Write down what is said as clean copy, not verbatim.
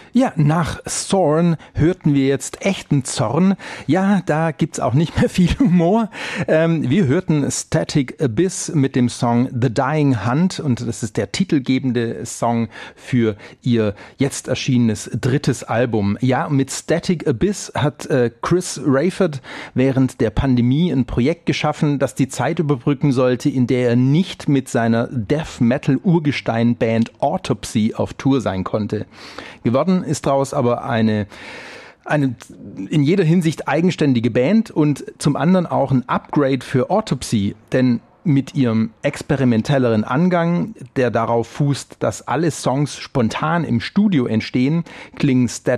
Ja, nach Thorn hörten wir jetzt echten Zorn. Ja, da gibt's auch nicht mehr viel Humor. Wir hörten Static Abyss mit dem Song The Dying Hunt und das ist der titelgebende Song für ihr jetzt erschienenes drittes Album. Ja, mit Static Abyss hat Chris Rayford während der Pandemie ein Projekt geschaffen, das die Zeit überbrücken sollte, in der er nicht mit seiner Death-Metal-Urgestein-Band Autopsy auf Tour sein konnte. Geworden ist daraus aber eine in jeder Hinsicht eigenständige Band und zum anderen auch ein Upgrade für Autopsy, denn mit ihrem experimentelleren Angang, der darauf fußt, dass alle Songs spontan im Studio entstehen, klingen